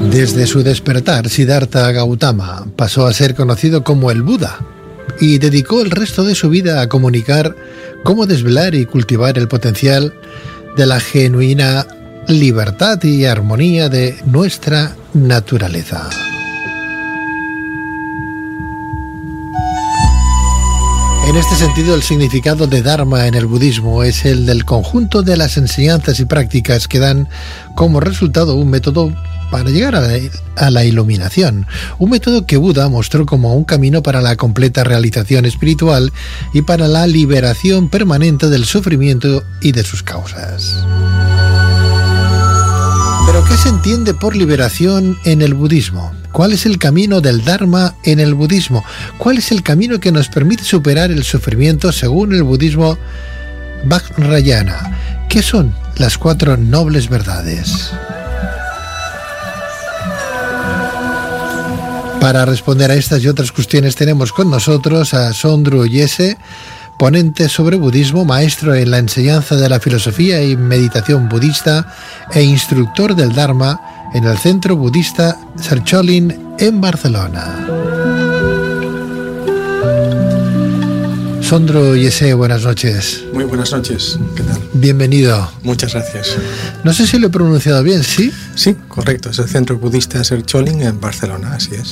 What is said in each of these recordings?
Desde su despertar, Siddhartha Gautama pasó a ser conocido como el Buda y dedicó el resto de su vida a comunicar cómo desvelar y cultivar el potencial de la genuina libertad y armonía de nuestra naturaleza. En este sentido, el significado de Dharma en el budismo es el del conjunto de las enseñanzas y prácticas que dan como resultado un método para llegar a la iluminación, un método que Buda mostró como un camino para la completa realización espiritual y para la liberación permanente del sufrimiento y de sus causas. ¿Pero qué se entiende por liberación en el budismo? ¿Cuál es el camino del Dharma en el budismo? ¿Cuál es el camino que nos permite superar el sufrimiento según el budismo Vajrayana? ¿Qué son las 4 nobles verdades? Para responder a estas y otras cuestiones tenemos con nosotros a Sondru Yese, ponente sobre budismo, maestro en la enseñanza de la filosofía y meditación budista e instructor del Dharma en el Centro Budista Sercholin en Barcelona. Sondru Yese, buenas noches. Muy buenas noches, ¿qué tal? Bienvenido. Muchas gracias. No sé si lo he pronunciado bien, ¿sí? Sí, correcto, es el Centro Budista Sercholin en Barcelona, así es.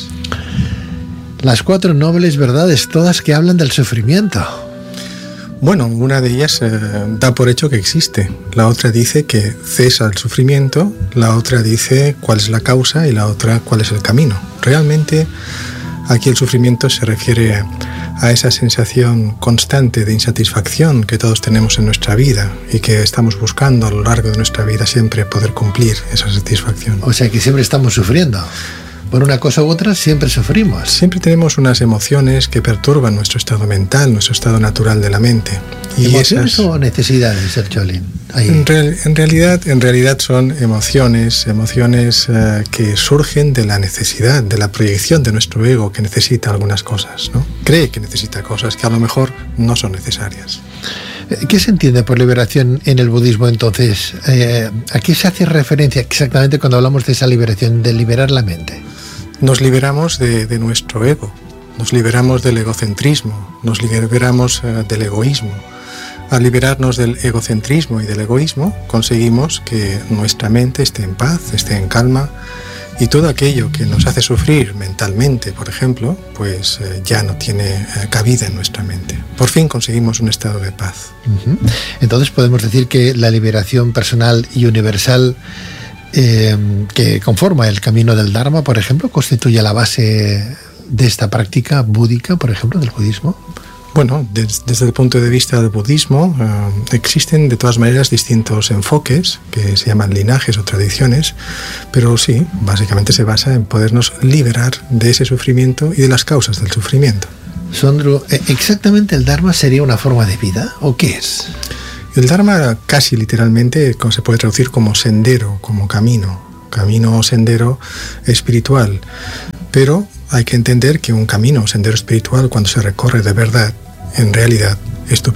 Las 4 nobles verdades, todas que hablan del sufrimiento. Bueno, una de ellas da por hecho que existe, la otra dice que cesa el sufrimiento, la otra dice cuál es la causa y la otra cuál es el camino. Realmente aquí el sufrimiento se refiere a esa sensación constante de insatisfacción que todos tenemos en nuestra vida y que estamos buscando a lo largo de nuestra vida siempre poder cumplir esa satisfacción. O sea que siempre estamos sufriendo. Por una cosa u otra siempre sufrimos. Siempre tenemos unas emociones que perturban nuestro estado mental, nuestro estado natural de la mente. Y ¿emociones o necesidades, Sercholin? En realidad son emociones que surgen de la necesidad, de la proyección de nuestro ego que necesita algunas cosas, ¿no? Cree que necesita cosas que a lo mejor no son necesarias. ¿Qué se entiende por liberación en el budismo entonces? ¿A qué se hace referencia exactamente cuando hablamos de esa liberación, de liberar la mente? Nos liberamos de nuestro ego, nos liberamos del egocentrismo, nos liberamos del egoísmo. Al liberarnos del egocentrismo y del egoísmo, conseguimos que nuestra mente esté en paz, esté en calma, y todo aquello que nos hace sufrir mentalmente, por ejemplo, pues ya no tiene cabida en nuestra mente. Por fin conseguimos un estado de paz. Entonces podemos decir que la liberación personal y universal que conforma el camino del Dharma, por ejemplo, constituye la base de esta práctica búdica, por ejemplo, del budismo. Bueno, desde el punto de vista del budismo existen de todas maneras distintos enfoques que se llaman linajes o tradiciones, pero sí, básicamente se basa en podernos liberar de ese sufrimiento y de las causas del sufrimiento. Sondru, ¿exactamente el Dharma sería una forma de vida o qué es? El Dharma casi literalmente se puede traducir como sendero, como camino o sendero espiritual, pero hay que entender que un camino o sendero espiritual, cuando se recorre de verdad, en realidad